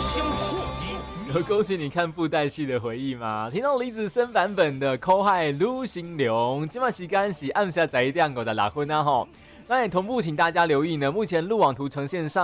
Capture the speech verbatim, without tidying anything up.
有勾起你看布袋戏的回忆吗？听到李子森版本的《口海陆行龙》，今晚时间是暗下十一点五十六分啊吼。那也同步请大家留意呢，目前路网图呈现上